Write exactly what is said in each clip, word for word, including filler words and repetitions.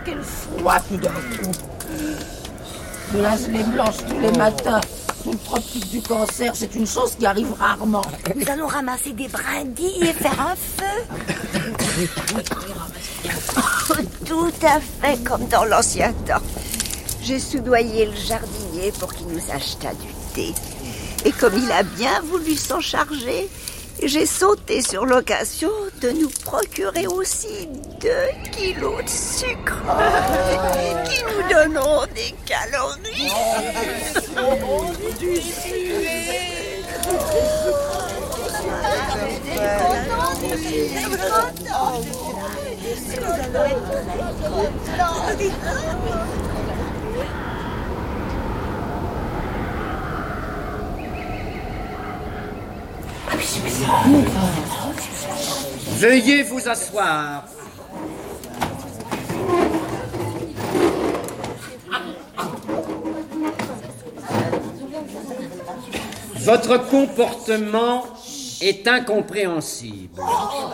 quel froid tout d'un coup. Je lave les blanches tous les matins. Sous le tropique du cancer, c'est une chose qui arrive rarement. Nous allons ramasser des brindilles et faire un feu. Tout à fait comme dans l'ancien temps. J'ai soudoyé le jardinier pour qu'il nous achetât du thé. Et comme il a bien voulu s'en charger, j'ai sauté sur l'occasion de nous procurer aussi deux kilos de sucre qui nous donneront des calories. Du Veuillez vous asseoir. Votre comportement est incompréhensible.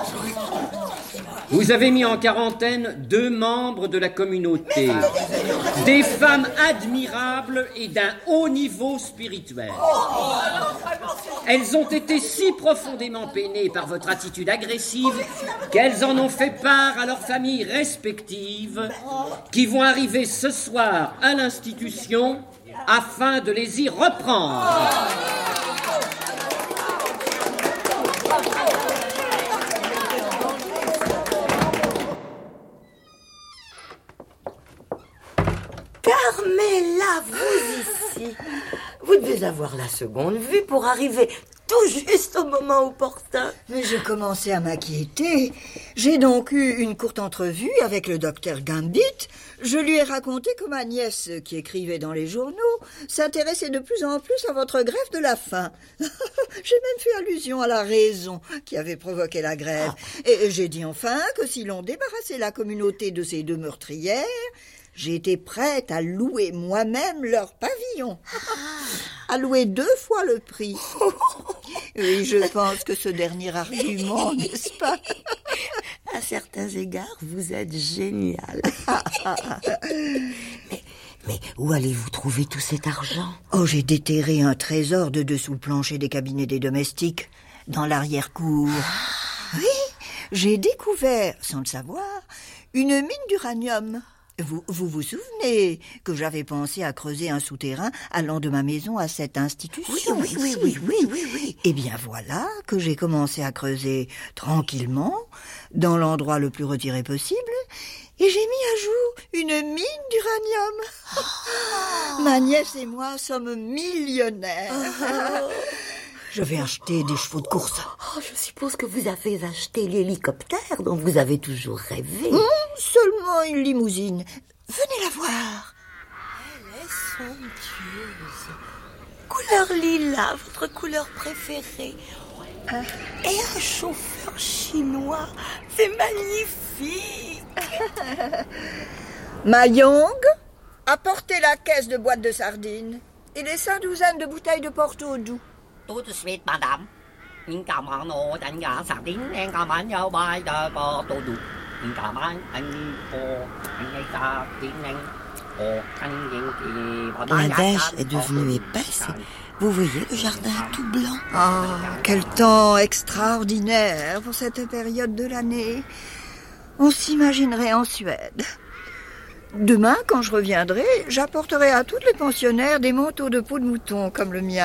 Vous avez mis en quarantaine deux membres de la communauté, des femmes admirables et d'un haut niveau spirituel. Elles ont été si profondément peinées par votre attitude agressive qu'elles en ont fait part à leurs familles respectives qui vont arriver ce soir à l'institution afin de les y reprendre. Carmela, vous ici. Vous devez avoir la seconde vue pour arriver tout juste au moment opportun. Mais je commençais à m'inquiéter. J'ai donc eu une courte entrevue avec le docteur Gambit. Je lui ai raconté que ma nièce, qui écrivait dans les journaux, s'intéressait de plus en plus à votre grève de la faim. J'ai même fait allusion à la raison qui avait provoqué la grève. Et j'ai dit enfin que si l'on débarrassait la communauté de ces deux meurtrières, j'étais prête à louer moi-même leur pavillon. À louer deux fois le prix. Oui, je pense que ce dernier argument, n'est-ce pas? À certains égards, vous êtes génial. mais, mais où allez-vous trouver tout cet argent? Oh, j'ai déterré un trésor de dessous le plancher des cabinets des domestiques, dans l'arrière-cour. Oui, j'ai découvert, sans le savoir, une mine d'uranium. Vous, vous vous souvenez que j'avais pensé à creuser un souterrain allant de ma maison à cette institution? Oui, oui, oui, oui, oui, oui, oui. Eh bien voilà que j'ai commencé à creuser tranquillement, dans l'endroit le plus retiré possible, et j'ai mis à jour une mine d'uranium. Oh. Ma nièce et moi sommes millionnaires. Oh. Je vais acheter des chevaux de course. Oh, je suppose que vous avez acheté l'hélicoptère dont vous avez toujours rêvé. Mmh, seulement une limousine. Venez la voir. Elle est somptueuse. Couleur lilas, votre couleur préférée. Euh. Et un chauffeur chinois. C'est magnifique. Mayong, apportez la caisse de boîtes de sardines et les cinq douzaines de bouteilles de Porto doux. Tout de suite, madame. Những cảm ơn ô đánh giá sạc tín em cảm ơn nhau bài đờ bò tổ đủ. Những cảm ơn anh ô anh ấy ta tín anh ô anh những thì La neige est devenue épaisse. Vous voyez le jardin tout blanc. Ah, quel temps extraordinaire pour cette période de l'année. On s'imaginerait en Suède. Demain, quand je reviendrai, j'apporterai à toutes les pensionnaires des manteaux de peau de mouton comme le mien.